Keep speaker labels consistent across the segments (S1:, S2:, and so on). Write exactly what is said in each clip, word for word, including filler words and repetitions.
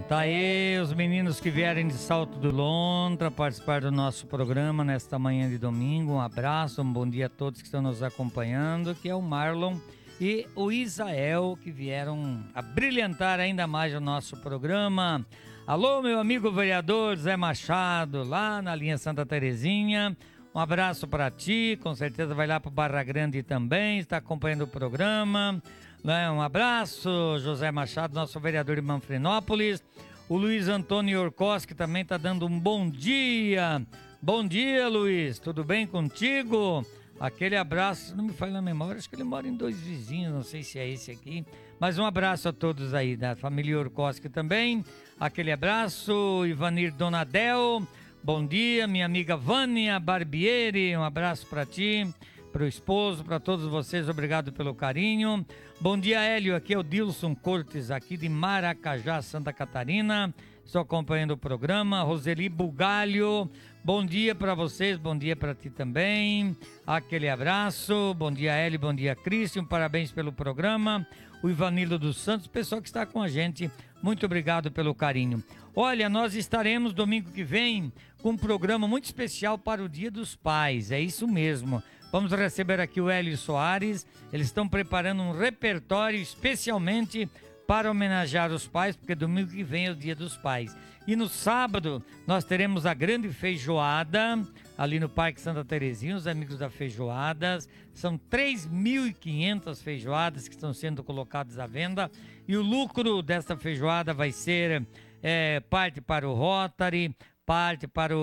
S1: Tá aí os meninos que vierem de Salto do Lontra participar do nosso programa nesta manhã de domingo. Um abraço, um bom dia a todos que estão nos acompanhando, que é o Marlon e o Isael, que vieram a brilhantar ainda mais o nosso programa. Alô, meu amigo vereador Zé Machado, lá na linha Santa Terezinha. Um abraço para ti, com certeza vai lá para Barra Grande também, está acompanhando o programa. Um abraço, José Machado, nosso vereador de Manfrenópolis. O Luiz Antônio Orkoski também está dando um bom dia. Bom dia, Luiz, tudo bem contigo? Aquele abraço, não me falha na memória, acho que ele mora em dois vizinhos, não sei se é esse aqui. Mas um abraço a todos aí, da família Orkoski também. Aquele abraço, Ivanir Donadel. Bom dia, minha amiga Vânia Barbieri, um abraço para ti, para o esposo, para todos vocês, obrigado pelo carinho. Bom dia, Hélio, aqui é o Dilson Cortes, aqui de Maracajá, Santa Catarina, estou acompanhando o programa. Roseli Bugalho, bom dia para vocês, bom dia para ti também, aquele abraço. Bom dia, Hélio, bom dia, Cristian, parabéns pelo programa. O Ivanildo dos Santos, pessoal que está com a gente, muito obrigado pelo carinho. Olha, nós estaremos domingo que vem com um programa muito especial para o Dia dos Pais, é isso mesmo. Vamos receber aqui o Hélio Soares, eles estão preparando um repertório especialmente para homenagear os pais, porque domingo que vem é o Dia dos Pais. E no sábado nós teremos a grande feijoada ali no Parque Santa Terezinha, os amigos da Feijoadas. São três mil e quinhentas feijoadas que estão sendo colocadas à venda e o lucro dessa feijoada vai ser é, parte para o Rotary, parte para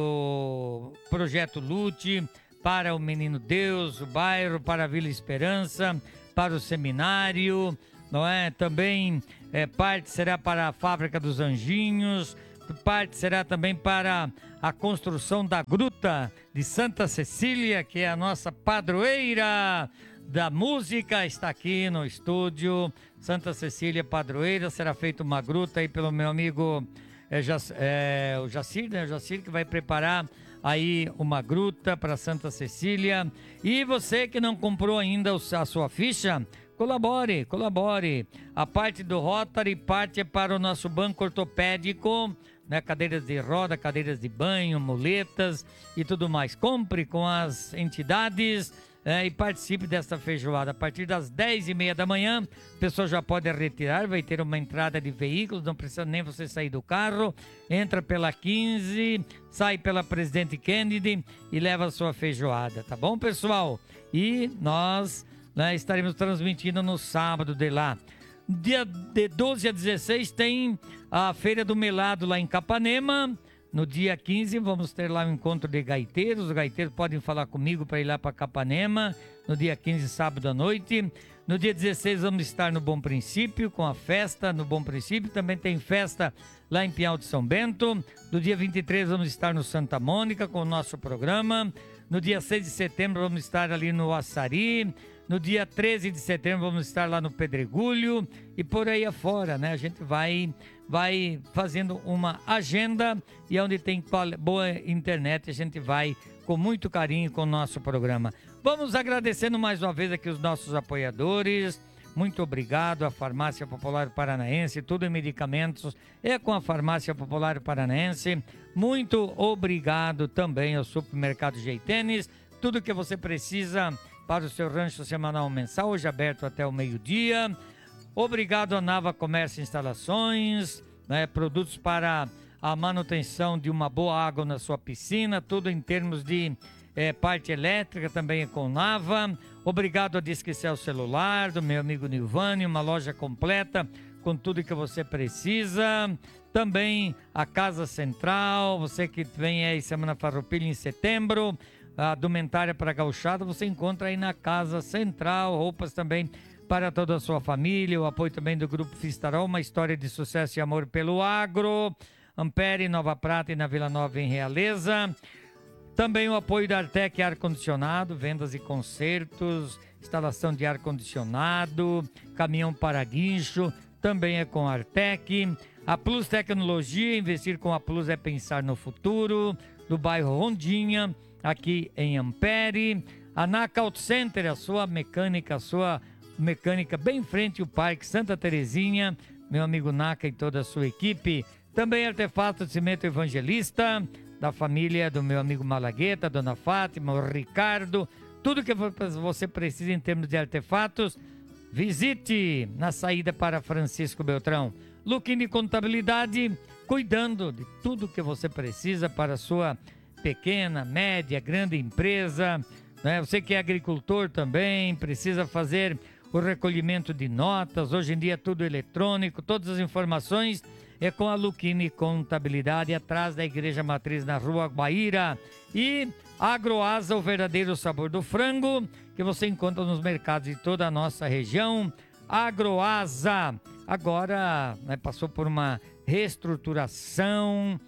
S1: o Projeto Lute, para o Menino Deus, o bairro, para a Vila Esperança, para o seminário, não é? Também é, parte será para a Fábrica dos Anjinhos, parte será também para a construção da Gruta de Santa Cecília, que é a nossa padroeira da música, está aqui no estúdio. Santa Cecília, padroeira, será feita uma gruta aí pelo meu amigo é, Jac, é, o Jacir, né? O Jacir que vai preparar aí uma gruta para Santa Cecília. E você que não comprou ainda a sua ficha, colabore, colabore. A parte do Rotary, parte é para o nosso banco ortopédico, né? Cadeiras de roda, cadeiras de banho, muletas e tudo mais. Compre com as entidades é, e participe desta feijoada. A partir das dez e meia da manhã, a pessoa já pode retirar, vai ter uma entrada de veículos, não precisa nem você sair do carro. Entra pela quinze, sai pela Presidente Kennedy e leva a sua feijoada, tá bom, pessoal? E nós, né, estaremos transmitindo no sábado de lá. Dia de doze a dezesseis tem a Feira do Melado lá em Capanema. No dia quinze vamos ter lá um encontro de gaiteiros. Os gaiteiros podem falar comigo para ir lá para Capanema. No dia quinze, sábado à noite. No dia dezesseis vamos estar no Bom Princípio com a festa no Bom Princípio. Também tem festa lá em Pinhal de São Bento. No dia vinte e três vamos estar no Santa Mônica com o nosso programa. No dia seis de setembro vamos estar ali no Açari. No dia treze de setembro vamos estar lá no Pedregulho e por aí afora, né? A gente vai, vai fazendo uma agenda e onde tem boa internet a gente vai com muito carinho com o nosso programa. Vamos agradecendo mais uma vez aqui os nossos apoiadores. Muito obrigado à Farmácia Popular Paranaense, tudo em medicamentos é com a Farmácia Popular Paranaense. Muito obrigado também ao Supermercado Geitênis, tudo que você precisa para o seu rancho semanal ou mensal, hoje aberto até o meio-dia. Obrigado a Nava Comércio Instalações, né, produtos para a manutenção de uma boa água na sua piscina, tudo em termos de é, parte elétrica, também é com Nava. Obrigado a Disquecel Celular, do meu amigo Nilvani, uma loja completa com tudo que você precisa. Também a Casa Central, você que vem aí Semana Farroupilha em setembro, a Dumentária para Gauchada, você encontra aí na Casa Central, roupas também para toda a sua família, o apoio também do Grupo Fistarol, uma história de sucesso e amor pelo agro, Ampere, Nova Prata e na Vila Nova em Realeza. Também o apoio da Artec Ar-Condicionado, vendas e consertos, instalação de ar-condicionado, caminhão para guincho, também é com a Artec. A Plus Tecnologia, investir com a Plus é pensar no futuro, do bairro Rondinha, aqui em Ampere. A NACA Auto Center, a sua mecânica, a sua mecânica bem em frente ao Parque Santa Terezinha, meu amigo Naka e toda a sua equipe. Também Artefato de Cimento Evangelista, da família do meu amigo Malagueta, Dona Fátima, o Ricardo. Tudo que você precisa em termos de artefatos, visite na saída para Francisco Beltrão. Luquini Contabilidade, cuidando de tudo que você precisa para a sua pequena, média, grande empresa. Né? Você que é agricultor também, precisa fazer o recolhimento de notas. Hoje em dia é tudo eletrônico, todas as informações é com a Luquini Contabilidade, atrás da Igreja Matriz, na Rua Guaíra. E Agroasa, o verdadeiro sabor do frango, que você encontra nos mercados de toda a nossa região. Agroasa, agora né, passou por uma reestruturação,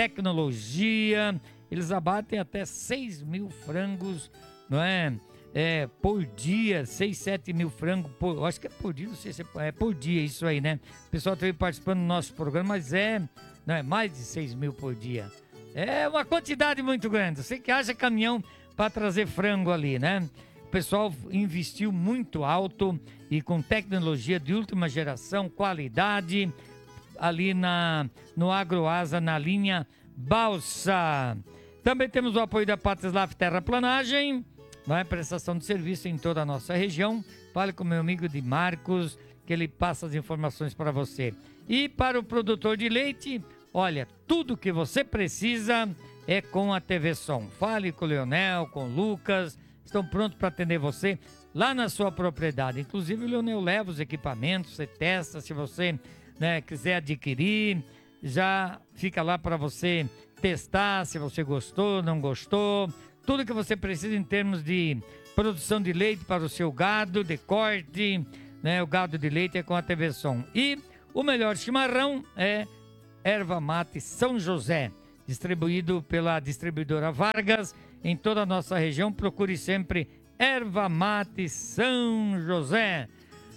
S1: tecnologia. Eles abatem até seis mil frangos, não é? É, por dia, seis, sete mil frangos, por, acho que é por dia, não sei se é, é por dia isso aí, né? O pessoal está participando do nosso programa, mas é, não é mais de seis mil por dia. É uma quantidade muito grande. Você que haja caminhão para trazer frango ali, né? O pessoal investiu muito alto e com tecnologia de última geração, qualidade, ali na, no Agroasa, na linha Balsa. Também temos o apoio da Patislaf Terraplanagem, vai prestação de serviço em toda a nossa região. Fale com meu amigo de Marcos, que ele passa as informações para você. E para o produtor de leite, olha, tudo que você precisa é com a T V Som. Fale com o Leonel, com o Lucas, estão prontos para atender você lá na sua propriedade. Inclusive o Leonel leva os equipamentos, você testa, se você né, quiser adquirir, já fica lá para você testar, se você gostou, não gostou. Tudo que você precisa em termos de produção de leite para o seu gado, de corte, né? O gado de leite é com a T V Som. E o melhor chimarrão é Erva Mate São José, distribuído pela distribuidora Vargas em toda a nossa região. Procure sempre Erva Mate São José.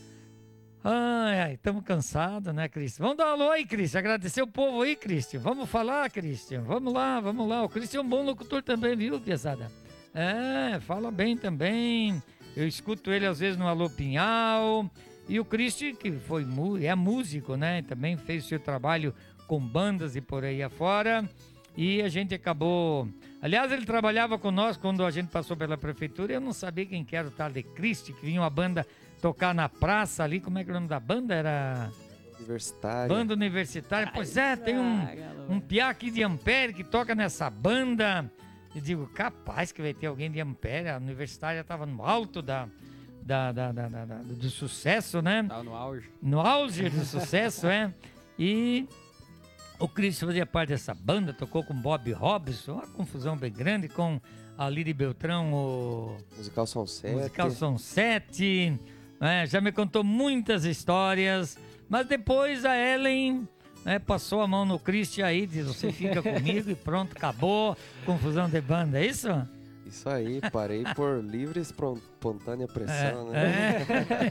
S1: Ai, ai, estamos cansados, né, Cristian? Vamos dar um alô aí, Cristian. Agradecer o povo aí, Cristian. Vamos falar, Cristian. Vamos lá, vamos lá. O Cristian é um bom locutor também, viu, pesada? É, fala bem também. Eu escuto ele às vezes no Alô Pinhal. E o Cristian, que foi, é músico, né? Também fez o seu trabalho com bandas e por aí afora. E a gente acabou... Aliás, ele trabalhava conosco quando a gente passou pela prefeitura. Eu não sabia quem que era o tal de Cristian, que vinha uma banda tocar na praça ali. Como é que é o nome da banda? Era...
S2: Universitária.
S1: Banda universitária. Pois é, tem um, um piá aqui de Ampere que toca nessa banda. Eu digo, capaz que vai ter alguém de Ampere. A universitária estava no alto da, da, da, da, da, da, do sucesso, né?
S3: Estava no auge.
S1: No auge do sucesso, é. E o Cristian fazia parte dessa banda, tocou com Bob Robson, uma confusão bem grande, com a Lili Beltrão, o...
S2: Musical São Sete.
S1: Musical São Sete. É, já me contou muitas histórias, mas depois a Ellen né, passou a mão no Cristian aí, diz, você fica comigo e pronto, acabou, confusão de banda, é isso?
S2: Isso aí, parei por livre e espontânea pressão, é, né?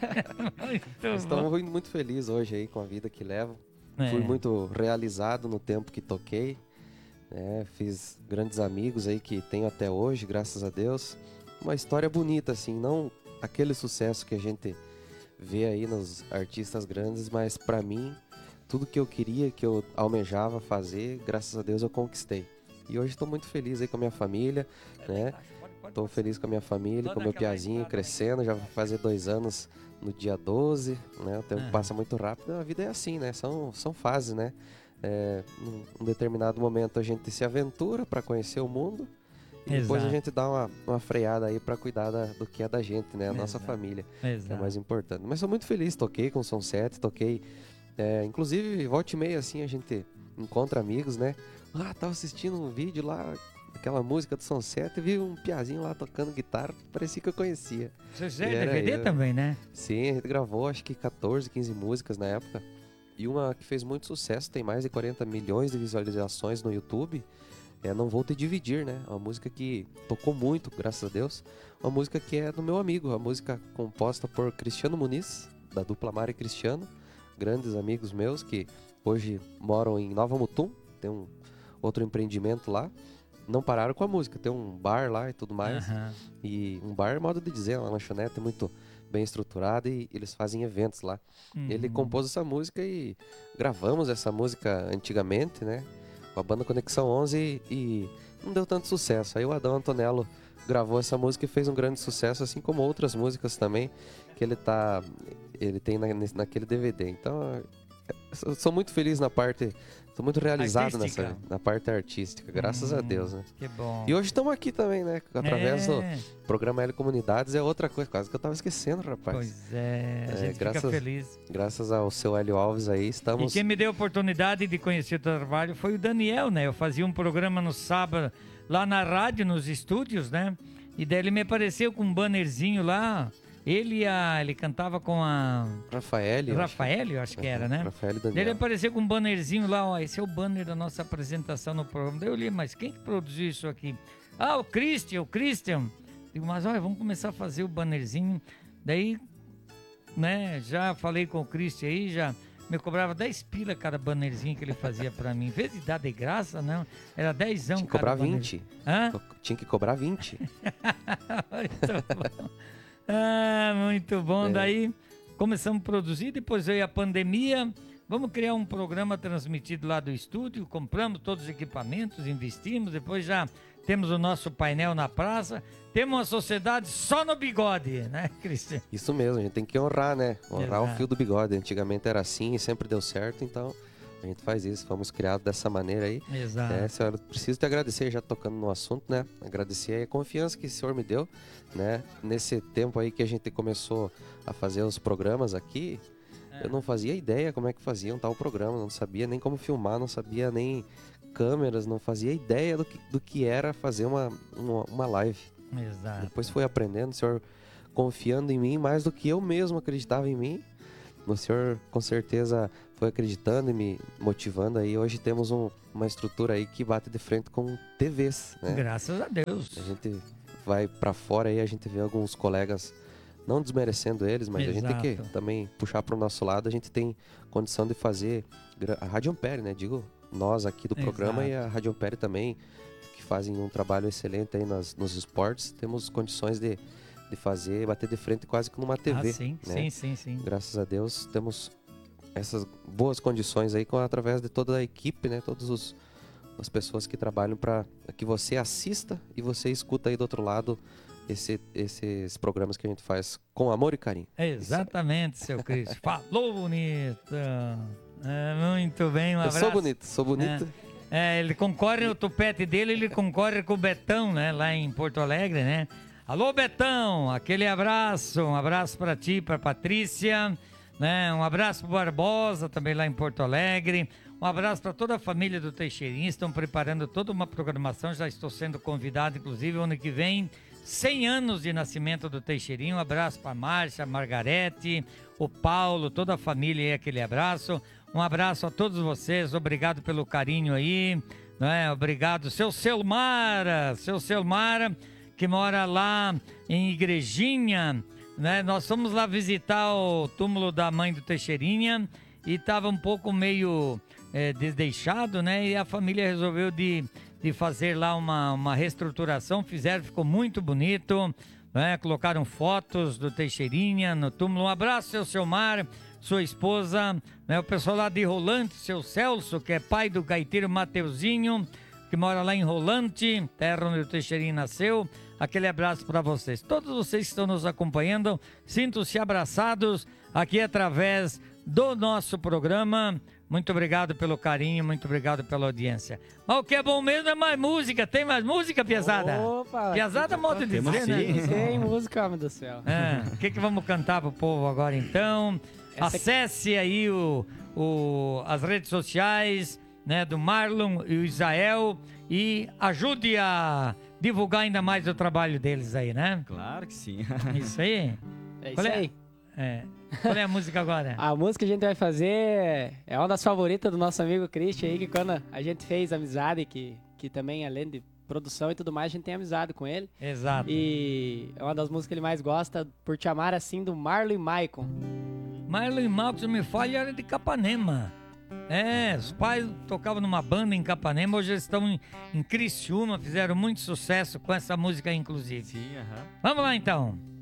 S2: É. Estamos muito, muito felizes hoje aí com a vida que levo. É. Fui muito realizado no tempo que toquei, né? Fiz grandes amigos aí que tenho até hoje, graças a Deus. Uma história bonita, assim, não aquele sucesso que a gente vê aí nos artistas grandes, mas pra mim, tudo que eu queria, que eu almejava fazer, graças a Deus eu conquistei. E hoje estou muito feliz aí com a minha família, né? Estou feliz com a minha família, com o meu piazinho crescendo, já vai fazer dois anos no dia doze, né? O tempo é. passa muito rápido, a vida é assim, né? São, são fases, né? É, num, num determinado momento a gente se aventura para conhecer o mundo, e Exato. depois a gente dá uma, uma freada aí para cuidar da, do que é da gente, né? A nossa Exato. família, Exato. que é mais importante. Mas sou muito feliz, toquei com o São Sete, toquei, é, inclusive volta e meia assim a gente encontra amigos, né? Ah, tava assistindo um vídeo lá, aquela música do São Sete, e vi um piazinho lá tocando guitarra, parecia que eu conhecia.
S1: Você é D V D eu. também, né?
S2: Sim, a gente gravou acho que catorze, quinze músicas na época. E uma que fez muito sucesso, tem mais de quarenta milhões de visualizações no YouTube, é Não Vou Te Dividir, né? Uma música que tocou muito, graças a Deus. Uma música que é do meu amigo, a música composta por Cristiano Muniz, da dupla Mari e Cristiano, grandes amigos meus que hoje moram em Nova Mutum, tem um outro empreendimento lá. Não pararam com a música, tem um bar lá e tudo mais. Uhum. E um bar, modo de dizer, uma lanchonete muito bem estruturada e eles fazem eventos lá. Uhum. Ele compôs essa música e gravamos essa música antigamente, né? Com a banda Conexão onze e não deu tanto sucesso. Aí o Adão Antonello gravou essa música e fez um grande sucesso, assim como outras músicas também que ele tá, ele tem na, naquele D V D. Então, eu sou muito feliz na parte, sou muito realizado nessa, na parte artística, graças hum, a Deus, né?
S1: Que bom.
S2: E hoje estamos aqui também, né? Através é. do programa L Comunidades, é outra coisa, quase que eu tava esquecendo, rapaz.
S1: Pois é, a gente é,
S2: graças,
S1: fica feliz.
S2: Graças ao seu Hélio Alves aí, estamos...
S1: E quem me deu a oportunidade de conhecer o trabalho foi o Daniel, né? Eu fazia um programa no sábado, lá na rádio, nos estúdios, né? E daí ele me apareceu com um bannerzinho lá. Ele, a, ele cantava com a...
S2: Rafael.
S1: Rafael, eu acho que era, né?
S2: Rafael e Daniel.
S1: Ele apareceu com um bannerzinho lá, ó. Esse é o banner da nossa apresentação no programa. Daí eu li, mas quem que produziu isso aqui? Ah, o Christian, o Christian. Digo, mas olha, vamos começar a fazer o bannerzinho. Daí, né, já falei com o Christian aí, já... Me cobrava dez pila cada bannerzinho que ele fazia pra mim. Em vez de dar de graça, não. Era dezão cada.
S2: Tinha que cobrar vinte.
S1: Hã?
S2: Tinha que cobrar vinte.
S1: Muito bom. Ah, muito bom. É. Daí começamos a produzir, depois veio a pandemia. Vamos criar um programa transmitido lá do estúdio. Compramos todos os equipamentos, investimos. Depois já temos o nosso painel na praça. Temos uma sociedade só no bigode, né, Cristian?
S2: Isso mesmo, a gente tem que honrar, né? Honrar Exato. O fio do bigode. Antigamente era assim e sempre deu certo, então a gente faz isso. Fomos criados dessa maneira aí.
S1: Exato.
S2: É, senhora, preciso te agradecer, já tocando no assunto, né? Agradecer a confiança que o senhor me deu, né? Nesse tempo aí que a gente começou a fazer os programas aqui, é. eu não fazia ideia como é que fazia um tal programa, não sabia nem como filmar, não sabia nem câmeras, não fazia ideia do que, do que era fazer uma, uma, uma live.
S1: Exato.
S2: Depois fui aprendendo, o senhor confiando em mim mais do que eu mesmo acreditava em mim. O senhor com certeza foi acreditando e me motivando aí. Hoje temos um, uma estrutura aí que bate de frente com T Vs, né?
S1: Graças a Deus.
S2: A gente vai pra fora aí, a gente vê alguns colegas, não desmerecendo eles, mas Exato. A gente tem que também puxar pro nosso lado. A gente tem condição de fazer a Rádio Ampere, né? Digo, nós aqui do programa Exato. E a Rádio Ampere também, que fazem um trabalho excelente aí nas, nos esportes, temos condições de, de fazer, bater de frente quase que numa T V.
S1: Ah, sim,
S2: né?
S1: sim, sim, sim.
S2: Graças a Deus temos essas boas condições aí com, através de toda a equipe, né? Todas os, as pessoas que trabalham para que você assista e você escuta aí do outro lado esse, esses programas que a gente faz com amor e carinho.
S1: Exatamente, seu Cris. Falou bonito. É, muito bem, um abraço.
S2: Eu sou bonito, sou bonito.
S1: É. É, ele concorre, o tupete dele, ele concorre com o Betão, né? Lá em Porto Alegre, né? Alô, Betão, aquele abraço, um abraço para ti, para Patrícia, né? Um abraço pro Barbosa, também lá em Porto Alegre. Um abraço para toda a família do Teixeirinha, estão preparando toda uma programação, já estou sendo convidado, inclusive, ano que vem, cem anos de nascimento do Teixeirinha. Um abraço para a Márcia, a Margarete, o Paulo, toda a família aí, aquele abraço. Um abraço a todos vocês, obrigado pelo carinho aí, né? Obrigado, seu Selmara, seu Selmara, que mora lá em Igrejinha, né? Nós fomos lá visitar o túmulo da mãe do Teixeirinha e estava um pouco meio é, desdeixado, né? E a família resolveu de, de fazer lá uma, uma reestruturação, fizeram, ficou muito bonito, né? Colocaram fotos do Teixeirinha no túmulo. Um abraço, seu Selmar, sua esposa, né, o pessoal lá de Rolante, seu Celso, que é pai do gaiteiro Mateuzinho, que mora lá em Rolante, terra onde o Teixeirinha nasceu. Aquele abraço para vocês. Todos vocês que estão nos acompanhando, sintam-se abraçados aqui através do nosso programa. Muito obrigado pelo carinho, muito obrigado pela audiência. Mas o que é bom mesmo é mais música. Tem mais música, Piazada?
S3: Opa!
S1: Piazada, modo de dizer, né?
S3: Tem música, meu Deus do céu.
S1: O que, que vamos cantar pro povo agora, então? Acesse aí o, o, as redes sociais, né, do Marlon e o Israel e ajude a divulgar ainda mais o trabalho deles aí, né?
S4: Claro que sim.
S1: Isso aí?
S3: É isso
S1: Qual é?
S3: aí.
S1: É. Qual é a música agora?
S3: A música que a gente vai fazer é uma das favoritas do nosso amigo Christian aí, que quando a gente fez amizade, que, que também além de produção e tudo mais, a gente tem amizade com ele.
S1: Exato.
S3: E é uma das músicas que ele mais gosta, Por Te Amar Assim, do Marlon e Maicon.
S1: Marlon e Maicon, se não me falha, era de Capanema. É, os pais tocavam numa banda em Capanema, hoje eles estão em, em Criciúma, fizeram muito sucesso com essa música, inclusive.
S4: Sim, aham.
S1: Vamos lá, então.